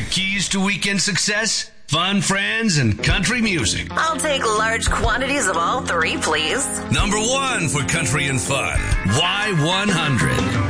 keys to weekend success? Fun, friends, and country music. I'll take large quantities of all three, please. Number 1 for country and fun. Y100.